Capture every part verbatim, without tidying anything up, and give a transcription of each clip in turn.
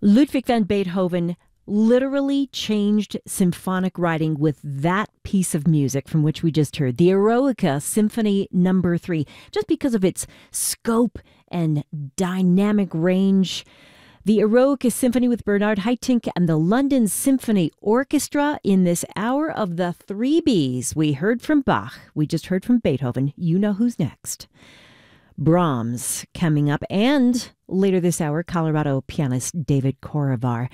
Ludwig van Beethoven literally changed symphonic writing with that piece of music from which we just heard, the Eroica Symphony Number Three, just because of its scope and dynamic range. The Eroica Symphony with Bernard Haitink and the London Symphony Orchestra in this hour of the three Bs. We heard from Bach. We just heard from Beethoven. You know who's next. Brahms coming up, and later this hour, Colorado pianist David Corrivar.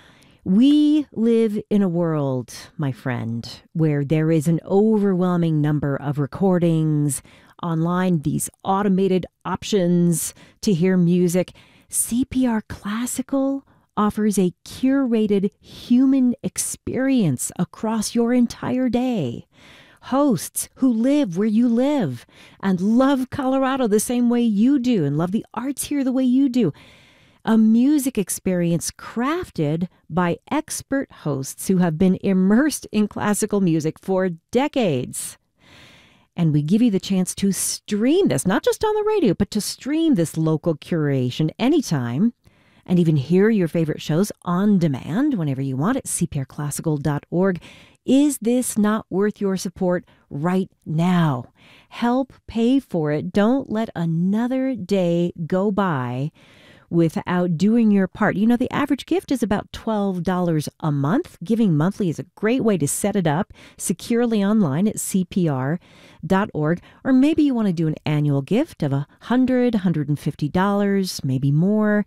We live in a world, my friend, where there is an overwhelming number of recordings online, these automated options to hear music. C P R Classical offers a curated human experience across your entire day. Hosts who live where you live and love Colorado the same way you do and love the arts here the way you do. A music experience crafted by expert hosts who have been immersed in classical music for decades. And we give you the chance to stream this, not just on the radio, but to stream this local curation anytime and even hear your favorite shows on demand whenever you want at c p r classical dot org. Is this not worth your support right now? Help pay for it. Don't let another day go by without doing your part. You know, the average gift is about twelve dollars a month. Giving monthly is a great way to set it up securely online at c p r dot org. Or maybe you want to do an annual gift of one hundred dollars, one hundred fifty dollars, maybe more.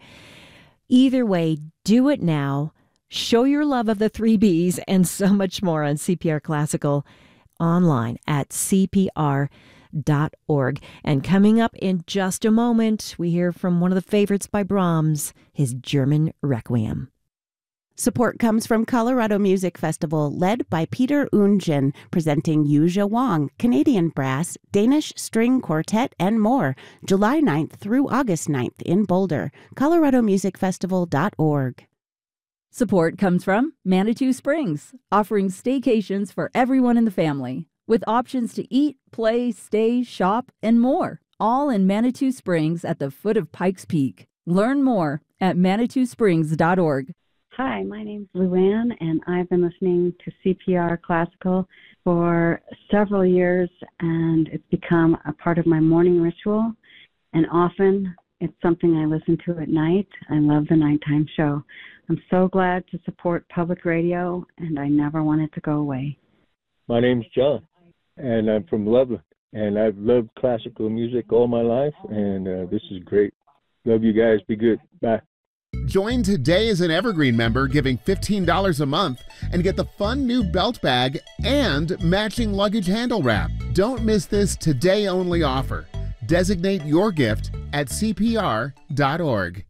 Either way, do it now. Show your love of the three Bs and so much more on C P R Classical online at c p r dot org. And coming up in just a moment, we hear from one of the favorites by Brahms, his German Requiem. Support comes from Colorado Music Festival, led by Peter Oundjian, presenting Yuja Wang, Canadian Brass, Danish String Quartet, and more, July ninth through August ninth in Boulder. colorado music festival dot org. Support comes from Manitou Springs, offering staycations for everyone in the family, with options to eat, play, stay, shop, and more, all in Manitou Springs at the foot of Pikes Peak. Learn more at manitou springs dot org. Hi, my name's Luann, and I've been listening to C P R Classical for several years, and it's become a part of my morning ritual, and often it's something I listen to at night. I love the nighttime show. I'm so glad to support public radio, and I never want it to go away. My name's John, and I'm from Loveland, and I've loved classical music all my life, and uh, this is great. Love you guys. Be good. Bye. Join today as an Evergreen member, giving fifteen dollars a month, and get the fun new belt bag and matching luggage handle wrap. Don't miss this today-only offer. Designate your gift at c p r dot org.